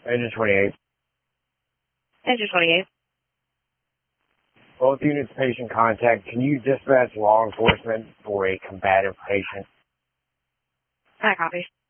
Engine 28. Engine 28. Both units patient contact. Can you dispatch law enforcement for a combative patient? I copy.